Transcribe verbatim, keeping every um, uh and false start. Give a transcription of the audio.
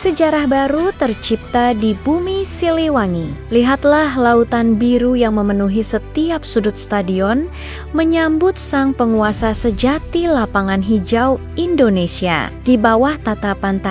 Sejarah baru tercipta di bumi Siliwangi. Lihatlah lautan biru yang memenuhi setiap sudut stadion, menyambut sang penguasa sejati lapangan hijau Indonesia. Di bawah tatapan